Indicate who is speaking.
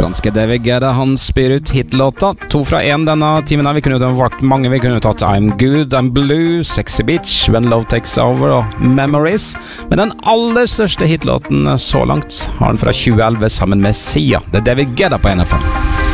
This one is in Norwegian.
Speaker 1: Franske David Guetta, han spyr ut hitlåta. 2 fra 1 denne timen her. Vi kunne jo valgt mange. Vi kunne jo tatt I'm Good, I'm Blue, Sexy Bitch, When Love Takes Over og Memories. Men den aller største hitlåten så langt har han fra 2011 sammen med Sia. Det er David Guetta på NFM.